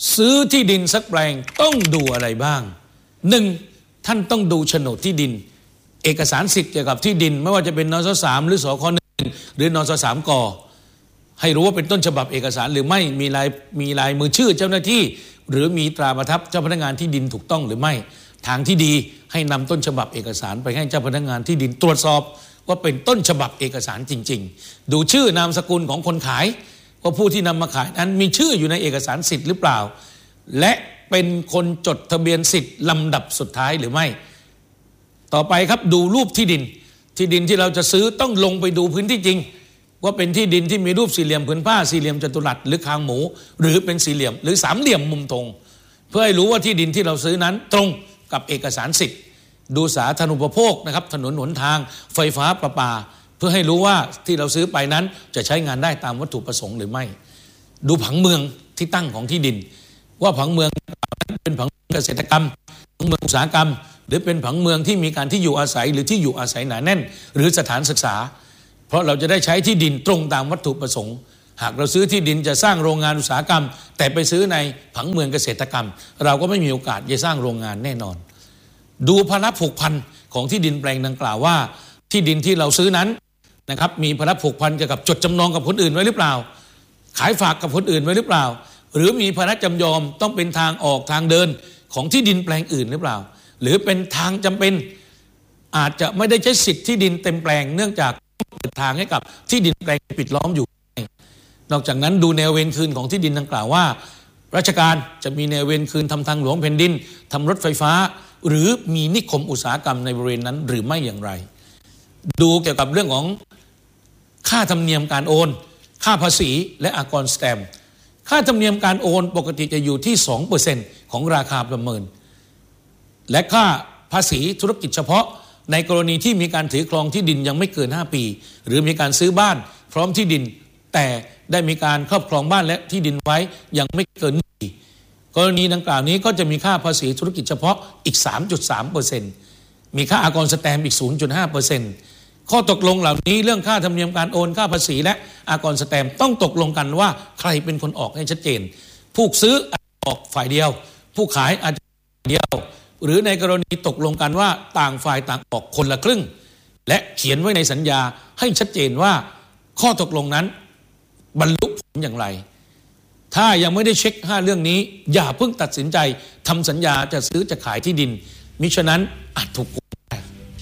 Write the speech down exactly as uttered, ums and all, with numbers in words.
ซื้อที่ดินสักแปลงต้องดูอะไรบ้างหนึ่งท่านต้องดูโฉนดที่ดินเอกสารสิทธิ์เกี่ยวกับที่ดินไม่ว่าจะเป็นนสสามหรือสคหนึ่งหรือนสสามกให้รู้ว่าเป็นต้นฉบับเอกสารหรือไม่มีลายมีลายมือชื่อเจ้าหน้าที่หรือมีตราประทับเจ้าพนักงานที่ดินถูกต้องหรือไม่ทางที่ดีให้นำต้นฉบับเอกสารไปให้เจ้าพนักงานที่ดินตรวจสอบว่าเป็นต้นฉบับเอกสารจริงๆดูชื่อนามสกุลของคนขายว่าผู้ที่นำมาขายนั้นมีชื่ออยู่ในเอกสารสิทธิ์หรือเปล่าและเป็นคนจดทะเบียนสิทธิ์ลำดับสุดท้ายหรือไม่ต่อไปครับดูรูปที่ดินที่ดินที่เราจะซื้อต้องลงไปดูพื้นที่จริงว่าเป็นที่ดินที่มีรูปสี่เหลี่ยมผืนผ้าสี่เหลี่ยมจัตุรัสหรือคางหมูหรือเป็นสี่เหลี่ยมหรือสามเหลี่ยมมุมตรงเพื่อให้รู้ว่าที่ดินที่เราซื้อนั้นตรงกับเอกสารสิทธิ์ดูสาธารณูปโภคนะครับถนนหนทางไฟฟ้าประปาเพื่อให้รู้ว่าที่เราซื้อไปนั้นจะใช้งานได้ตามวัตถุประสงค์หรือไม่ดูผังเมืองที่ตั้งของที่ดินว่าผังเมืองเป็นผังเกษตรกรรมผังเมืองอุตสาหกรรมหรือเป็นผังเมืองที่มีการที่อยู่อาศัยหรือที่อยู่อาศัยหนาแน่นหรือสถานศึกษาเพราะเราจะได้ใช้ที่ดินตรงตามวัตถุประสงค์หากเราซื้อที่ดินจะสร้างโรงงานอุตสาหกรรมแต่ไปซื้อในผังเมืองเกษตรกรรมเราก็ไม่มีโอกาสจะสร้างโรงงานแน่นอนดูภาระผูกพันของที่ดินแปลงดังกล่าวว่าที่ดินที่เราซื้อนั้นนะครับมีภาระผูกพันเกี่ยวกับจดจำนองกับคนอื่นไว้หรือเปล่าขายฝากกับคนอื่นไว้หรือเปล่าหรือมีภาระจำยอมต้องเป็นทางออกทางเดินของที่ดินแปลงอื่นหรือเปล่าหรือเป็นทางจำเป็นอาจจะไม่ได้ใช้สิทธิ์ที่ดินเต็มแปลงเนื่องจากเปิดทางให้กับที่ดินแปลงปิดล้อมอยู่นอกจากนั้นดูแนวเวรคืนของที่ดินดังกล่าวว่าราชการจะมีแนวเวรคืนทำทางหลวงแผ่นดินทำรถไฟฟ้าหรือมีนิคมอุตสาหกรรมในบริเวณนั้นหรือไม่อย่างไรดูเกี่ยวกับเรื่องของค่าธรรมเนียมการโอนค่าภาษีและอากรสแตมป์ค่าธรรมเนียมการโอนปกติจะอยู่ที่ สองเปอร์เซ็นต์ ของราคาประเมินและค่าภาษีธุรกิจเฉพาะในกรณีที่มีการถือครองที่ดินยังไม่เกินห้าปีหรือมีการซื้อบ้านพร้อมที่ดินแต่ได้มีการครอบครองบ้านและที่ดินไว้ยังไม่เกินปีกรณีดังกล่าวนี้ก็จะมีค่าภาษีธุรกิจเฉพาะอีก สามจุดสามเปอร์เซ็นต์ มีค่าอากรสแตมป์อีก ศูนย์จุดห้าเปอร์เซ็นต์ ข้อตกลงเหล่านี้เรื่องค่าธรรมเนียมการโอนค่าภาษีและอากรสแตมป์ต้องตกลงกันว่าใครเป็นคนออกให้ชัดเจนผู้ซื้อออกฝ่ายเดียวผู้ขายอาจจะฝ่ายเดียวหรือในกรณีตกลงกันว่าต่างฝ่ายต่างออกคนละครึ่งและเขียนไว้ในสัญญาให้ชัดเจนว่าข้อตกลงนั้นบรรลุผลอย่างไรถ้ายังไม่ได้เช็คห้าเรื่องนี้อย่าเพิ่งตัดสินใจทำสัญญาจะซื้อจะขายที่ดินมิฉะนั้นอาจถูก